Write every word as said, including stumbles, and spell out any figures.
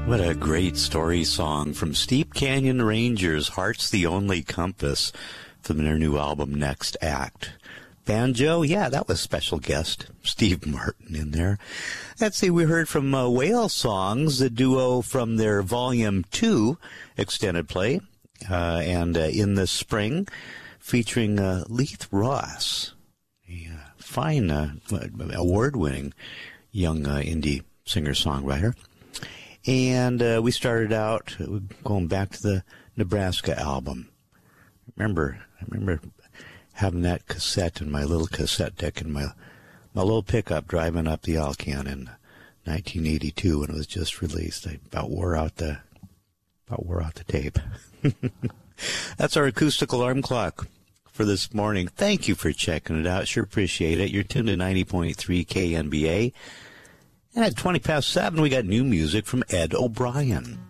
What a great story song from Steep Canyon Rangers, Heart's the Only Compass, from their new album, Next Act. Banjo, yeah, that was special guest Steve Martin in there. Let's see, we heard from uh, Whale Songs, the duo from their Volume two extended play, uh, and uh, In the Spring, featuring uh, Leith Ross, a uh, fine, uh, award-winning young uh, indie singer-songwriter. And uh, we started out going back to the Nebraska album. Remember, I remember having that cassette in my little cassette deck in my my little pickup driving up the Alcan in nineteen eighty-two when it was just released. I about wore out the about wore out the tape. That's our acoustic alarm clock for this morning. Thank you for checking it out. Sure appreciate it. You're tuned to ninety point three K N B A. And at twenty past seven, we got new music from Ed O'Brien.